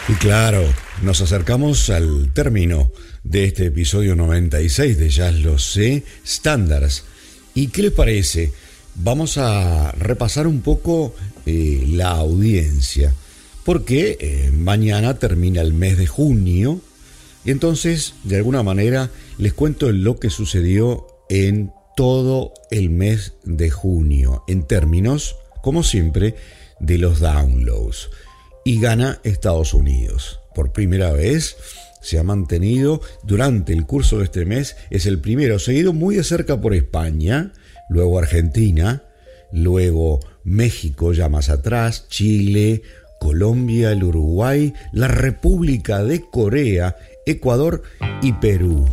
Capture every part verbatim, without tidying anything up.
Y claro, nos acercamos al término de este episodio noventa y seis de Jazz Lo Sé Standards. ¿Y qué les parece? Vamos a repasar un poco eh, la audiencia, porque eh, mañana termina el mes de junio, y entonces, de alguna manera, les cuento lo que sucedió en todo el mes de junio, en términos, como siempre, de los downloads. Y gana Estados Unidos. Por primera vez se ha mantenido durante el curso de este mes. Es el primero, seguido muy de cerca por España, luego Argentina, luego México ya más atrás, Chile, Colombia, el Uruguay, la República de Corea, Ecuador y Perú.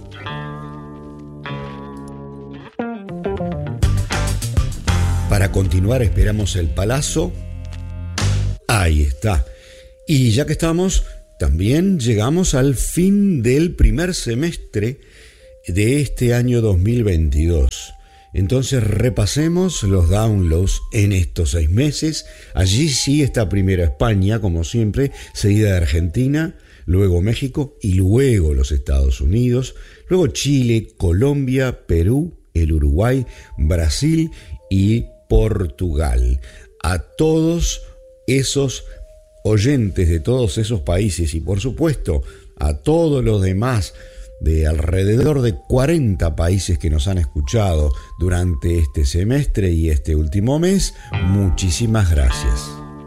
Para continuar esperamos el palazo. Ahí está. Y ya que estamos, también llegamos al fin del primer semestre de este año dos mil veintidós. Entonces repasemos los downloads en estos seis meses. Allí sí está primero España, como siempre, seguida de Argentina, luego México y luego los Estados Unidos, luego Chile, Colombia, Perú, el Uruguay, Brasil y Portugal. A todos esos oyentes de todos esos países y por supuesto a todos los demás de alrededor de cuarenta países que nos han escuchado durante este semestre y este último mes, muchísimas gracias.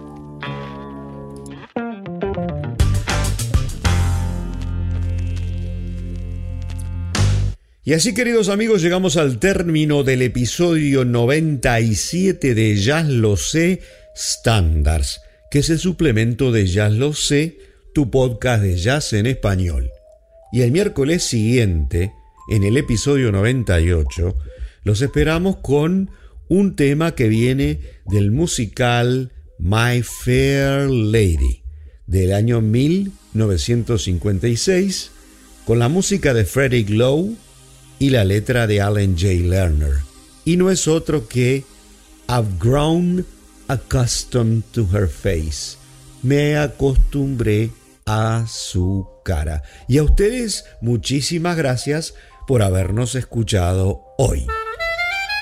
Y así, queridos amigos, llegamos al término del episodio noventa y siete de Jazz Lo Sé Standards, que es el suplemento de Jazz Lo Sé, tu podcast de jazz en español. Y el miércoles siguiente, en el episodio noventa y ocho, los esperamos con un tema que viene del musical My Fair Lady, del año mil novecientos cincuenta y seis, con la música de Frederick Lowe y la letra de Alan J. Lerner. Y no es otro que I've Grown Accustomed to Her Face. Me acostumbré a su cara. Y a ustedes, muchísimas gracias por habernos escuchado hoy.